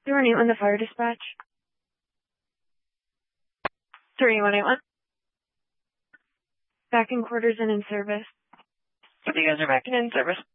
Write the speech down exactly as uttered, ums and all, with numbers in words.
three one eight one, the fire dispatch. three one eight one. Back in quarters and in service. But you guys are back and in service.